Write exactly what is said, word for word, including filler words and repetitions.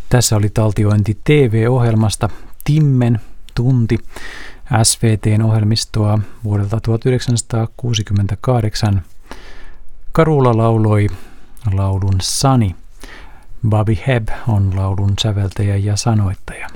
Tässä oli taltiointi T V-ohjelmasta Timmen tunti, S V T:n ohjelmistoa vuodelta tuhatyhdeksänsataakuusikymmentäkahdeksan. Karula lauloi laulun Sunny. Bobby Hebb on laulun säveltäjä ja sanoittaja.